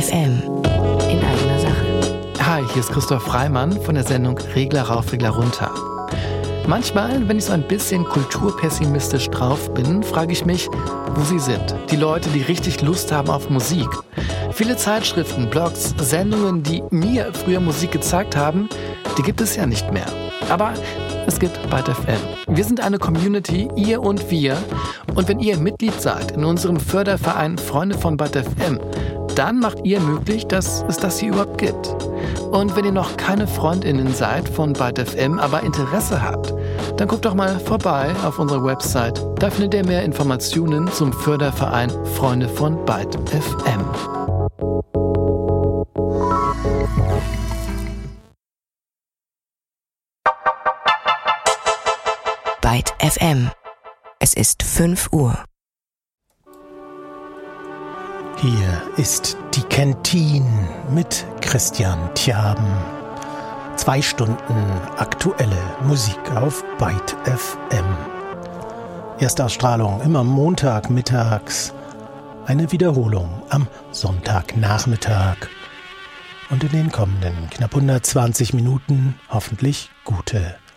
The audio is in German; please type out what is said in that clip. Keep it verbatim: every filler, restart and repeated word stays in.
F M. In eigener Sache. Hi, hier ist Christoph Freimann von der Sendung Regler rauf, Regler runter. Manchmal, wenn ich so ein bisschen kulturpessimistisch drauf bin, frage ich mich, wo sie sind. Die Leute, die richtig Lust haben auf Musik. Viele Zeitschriften, Blogs, Sendungen, die mir früher Musik gezeigt haben, die gibt es ja nicht mehr. Aber es gibt Byte F M. Wir sind eine Community, ihr und wir. Und wenn ihr Mitglied seid in unserem Förderverein Freunde von Byte F M, dann macht ihr möglich, dass es das hier überhaupt gibt. Und wenn ihr noch keine FreundInnen seid von Byte F M, aber Interesse habt, dann guckt doch mal vorbei auf unserer Website. Da findet ihr mehr Informationen zum Förderverein Freunde von Byte F M. Byte F M. Es ist fünf Uhr. Hier ist die Kentin mit Christian Tjaben. Zwei Stunden aktuelle Musik auf Byte F M. Erstausstrahlung immer Montag mittags. Eine Wiederholung am Sonntagnachmittag. Und in den kommenden knapp hundertzwanzig Minuten hoffentlich gute